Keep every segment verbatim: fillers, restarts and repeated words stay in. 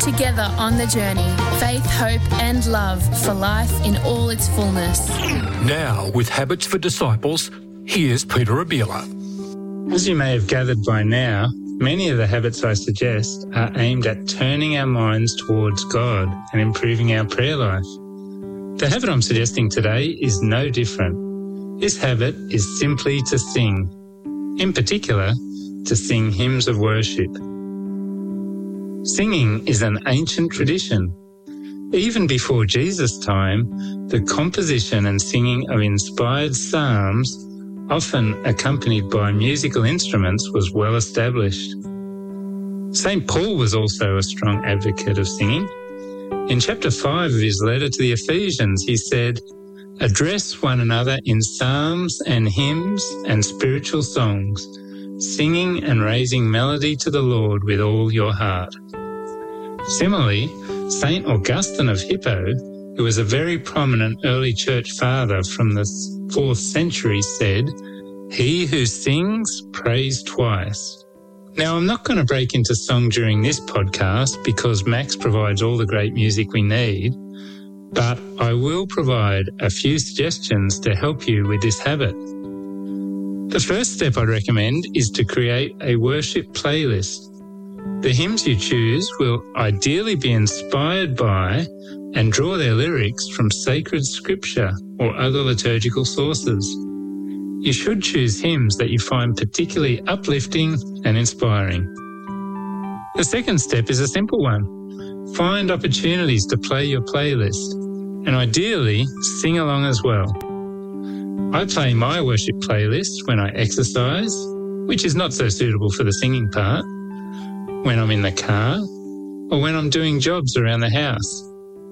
together on the journey, faith, hope and love for life in all its fullness. Now, with Habits for Disciples, here's Peter Abila. As you may have gathered by now, many of the habits I suggest are aimed at turning our minds towards God and improving our prayer life. The habit I'm suggesting today is no different. This habit is simply to sing. In particular, to sing hymns of worship. Singing is an ancient tradition. Even before Jesus' time, the composition and singing of inspired psalms, often accompanied by musical instruments, was well established. Saint Paul was also a strong advocate of singing. In chapter five of his letter to the Ephesians, he said, "Address one another in psalms and hymns and spiritual songs, singing and raising melody to the Lord with all your heart." Similarly, Saint Augustine of Hippo, who was a very prominent early church father from the fourth century, said, "He who sings prays twice." Now, I'm not going to break into song during this podcast because Max provides all the great music we need, but I will provide a few suggestions to help you with this habit. The first step I'd recommend is to create a worship playlist. The hymns you choose will ideally be inspired by and draw their lyrics from sacred scripture or other liturgical sources. You should choose hymns that you find particularly uplifting and inspiring. The second step is a simple one. Find opportunities to play your playlist and ideally sing along as well. I play my worship playlist when I exercise, which is not so suitable for the singing part, when I'm in the car, or when I'm doing jobs around the house.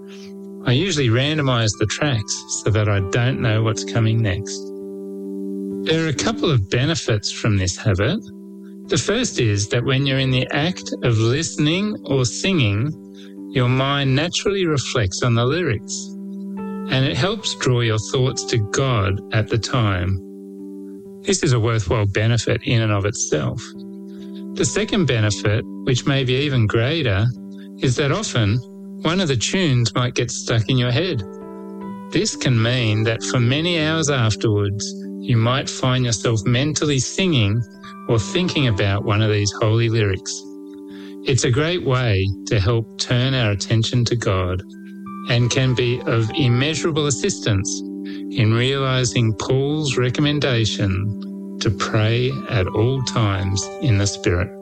I usually randomise the tracks so that I don't know what's coming next. There are a couple of benefits from this habit. The first is that when you're in the act of listening or singing, your mind naturally reflects on the lyrics, and it helps draw your thoughts to God at the time. This is a worthwhile benefit in and of itself. The second benefit, which may be even greater, is that often one of the tunes might get stuck in your head. This can mean that for many hours afterwards, you might find yourself mentally singing or thinking about one of these holy lyrics. It's a great way to help turn our attention to God and can be of immeasurable assistance in realising Paul's recommendation to pray at all times in the Spirit.